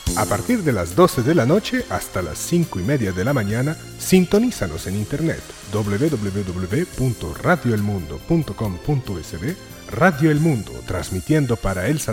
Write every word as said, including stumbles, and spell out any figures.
A partir de las doce de la noche hasta las cinco y media de la mañana, sintonízanos en internet doble u doble u doble u punto radio el mundo punto com punto es be. Radio El Mundo, transmitiendo para El Salvador.